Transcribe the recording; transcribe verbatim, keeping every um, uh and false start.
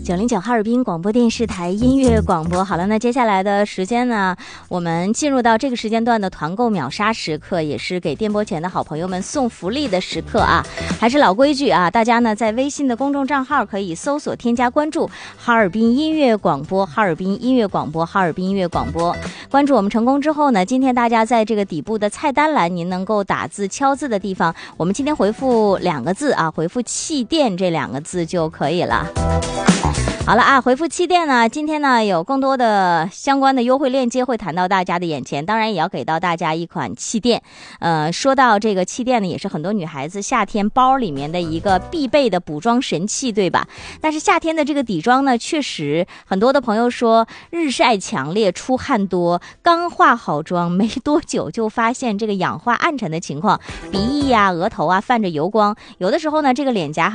九零九哈尔滨广播电视台音乐广播。好了，那接下来的时间呢，我们进入到这个时间段的团购秒杀时刻，也是给电波前的好朋友们送福利的时刻啊。还是老规矩啊，大家呢在微信的公众账号可以搜索添加关注哈尔滨音乐广播，哈尔滨音乐广播，哈尔滨音乐广播。关注我们成功之后呢，今天大家在这个底部的菜单栏，您能够打字敲字的地方，我们今天回复两个字啊，回复气垫这两个字就可以了。好了啊，回复气垫呢，今天呢有更多的相关的优惠链接会谈到大家的眼前，当然也要给到大家一款气垫。呃，说到这个气垫呢，也是很多女孩子夏天包里面的一个必备的补妆神器，对吧？但是夏天的这个底妆呢，确实很多的朋友说日晒强烈、出汗多，刚化好妆没多久就发现这个氧化暗沉的情况，鼻翼呀、额头啊泛着油光，有的时候呢这个脸颊